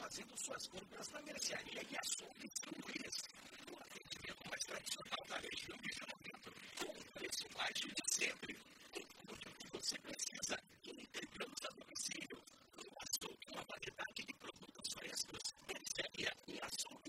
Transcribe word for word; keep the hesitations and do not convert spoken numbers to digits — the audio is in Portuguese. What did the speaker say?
fazendo suas compras na mercearia e açougue São Luís. O atendimento mais tradicional da região de Livramento, com o preço baixo de sempre. Tem tudo o que você precisa e entregamos a domicílio. No açougue, uma variedade de produtos frescos, mercearia e açougue